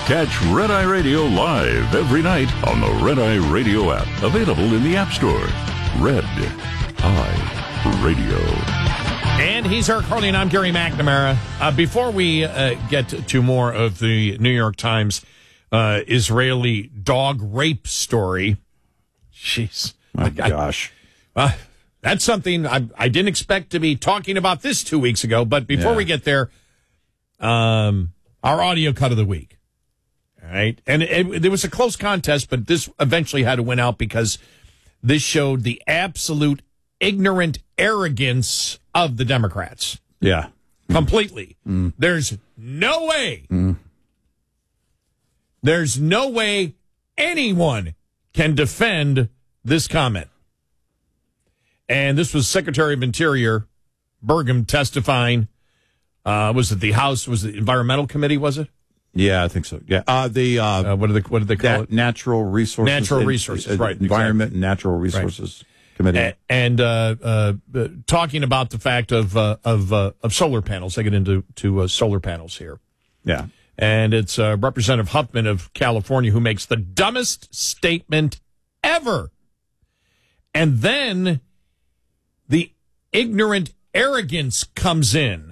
Catch Red Eye Radio live every night on the Red Eye Radio app. Available in the App Store. Red Eye Radio. And he's Eric Harley, and I'm Gary McNamara. Before we get to more of the New York Times Israeli dog rape story, jeez. My gosh. That's something I didn't expect to be talking about this 2 weeks ago. But before we get there, our audio cut of the week. All right. And there was a close contest, but this eventually had to win out because this showed the absolute ignorant arrogance of the Democrats. Yeah. Completely. There's no way. There's no way anyone can defend this comment. And this was Secretary of Interior Burgum testifying. Was it the House? Was it the Environmental Committee? Was it? Yeah, I think so. Yeah. What did they call it? Natural Resources. Natural Resources, right. Environment Exactly. and Natural Resources Committee. And talking about the fact of solar panels. They get into solar panels here. Yeah. And it's Representative Huffman of California who makes the dumbest statement ever. And then the ignorant arrogance comes in.